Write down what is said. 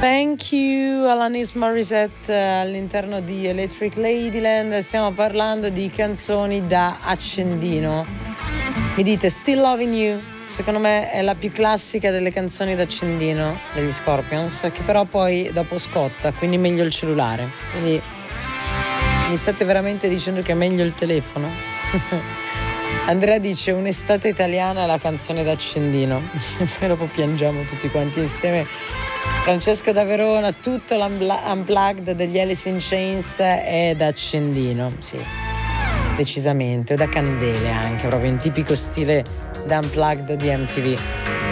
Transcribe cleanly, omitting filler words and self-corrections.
Thank you Alanis Morissette all'interno di Electric Ladyland. Stiamo parlando di canzoni da accendino. Mi dite Still Loving You, secondo me è la più classica delle canzoni da accendino degli Scorpions, che però poi dopo scotta, quindi meglio il cellulare. Quindi mi state veramente dicendo che è meglio il telefono? Andrea dice un'estate italiana è la canzone da accendino. Poi dopo piangiamo tutti quanti insieme. Francesco da Verona, tutto l'unplugged degli Alice in Chains è da accendino, sì, decisamente, o da candele anche, proprio in tipico stile da unplugged di MTV.